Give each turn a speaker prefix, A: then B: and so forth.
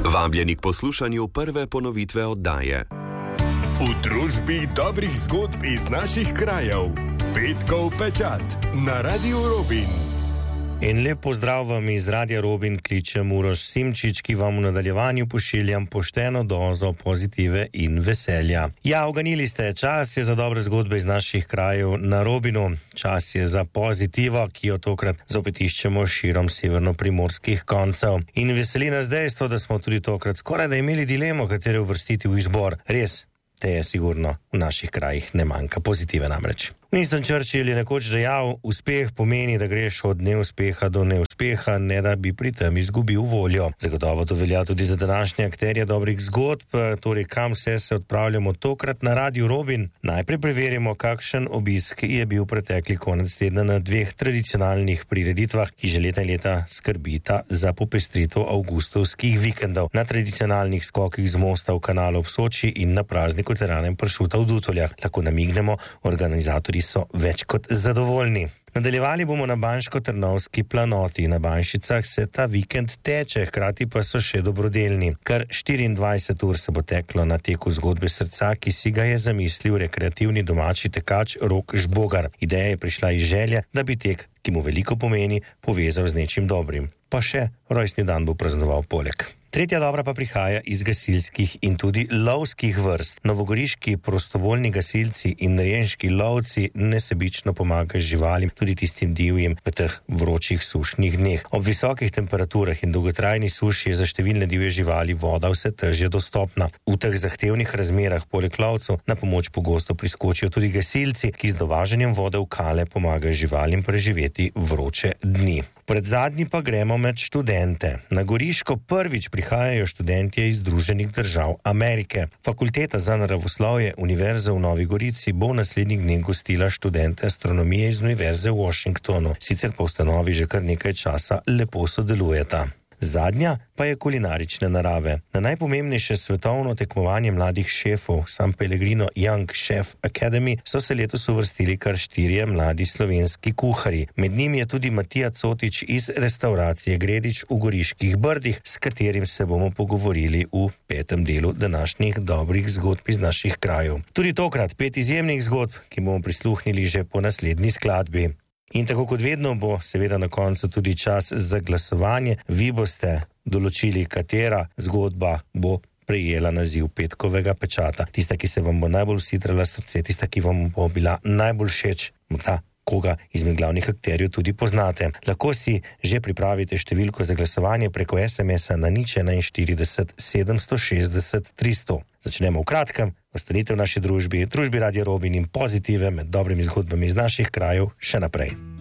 A: Vabljeni k poslušanju prve ponovitve oddaje.
B: V družbi dobrih zgodb iz naših krajev. Petkov pečat na Radiu Robin.
C: In lep pozdrav vam iz Radia Robin, kličem Uroš Simčič, ki vam v nadaljevanju pošiljam pošteno dozo pozitive in veselja. Ja, uganili ste, čas je za dobre zgodbe iz naših krajev na Robinu. Čas je za pozitivo, ki jo tokrat zopet iščemo širom severno-primorskih koncev. In veseli nas dejstvo, da smo tudi tokrat skoraj da imeli dilemo, katere uvrstiti v izbor. Res, te je sigurno v naših krajih ne manjka pozitive namreč. Winston Churchill je nekoč dejal, uspeh pomeni, da greš od neuspeha do neuspeha, ne da bi pri tem izgubil voljo. Zagotovo to velja tudi za današnje akterje dobrih zgodb, torej kam vse se odpravljamo tokrat na Radiu Robin. Najprej preverimo, kakšen obisk je bil pretekli konec tedna na dveh tradicionalnih prireditvah, ki že leta in leta skrbita za popestritev avgustovskih vikendov. Na tradicionalnih skokih z mosta v kanalu ob Soči in na prazniku teranem pršuta v Dutoljah. Lahko namignemo, organizatorji so več kot zadovoljni. Nadaljevali bomo na Banško-Trnovski planoti. Na Banšicah se ta vikend teče, hkrati pa so še dobrodelni. Kar 24 ur se bo teklo na teku zgodbe srca, ki si ga je zamislil rekreativni domači tekač Rok Žbogar. Ideja je prišla iz želje, da bi tek, ki mu veliko pomeni, povezal z nečim dobrim. Pa še rojstni dan bo praznoval poleg. Tretja dobra pa prihaja iz gasilskih in tudi lovskih vrst. Novogoriški prostovoljni gasilci in renški lovci nesebično pomagajo živalim, tudi tistim divjim v teh vročih sušnih dneh. Ob visokih temperaturah in dolgotrajni suši je za številne divje živali voda vse težje dostopna. V teh zahtevnih razmerah poleg lovcev na pomoč pogosto priskočijo tudi gasilci, ki z dovažanjem vode v kale pomagajo živalim preživeti vroče dni. Pred zadnji pa gremo med študente. Na Goriško prvič prihajajo študentje iz Združenih držav Amerike. Fakulteta za naravoslovje Univerze v Novi Gorici bo v naslednjih dneh gostila študente astronomije iz Univerze v Washingtonu. Sicer pa ustanovi že kar nekaj časa lepo sodelujeta. Zadnja pa je kulinarične narave. Na najpomembnejše svetovno tekmovanje mladih šefov, San Pellegrino Young Chef Academy, so se letos uvrstili kar 4 mladi slovenski kuharji. Med njimi je tudi Matija Cotič iz restauracije Gredič v Goriških Brdih, s katerim se bomo pogovorili v 5. delu današnjih dobrih zgodb iz naših krajev. Tudi tokrat 5 izjemnih zgodb, ki bomo prisluhnili že po naslednji skladbi. In tako kot vedno bo seveda na koncu tudi čas za glasovanje. Vi boste določili, katera zgodba bo prejela naziv petkovega pečata. Tista, ki se vam bo najbolj usidrala srce, tista, ki vam bo bila najbolj všeč, morda koga izmed glavnih akterjev tudi poznate. Lahko si že pripravite številko za glasovanje preko SMS-a na 041 760 300. Začnemo v kratkem. Ostanite v naši družbi Radia Robin in pozitive med dobrimi zgodbami iz naših krajev še naprej.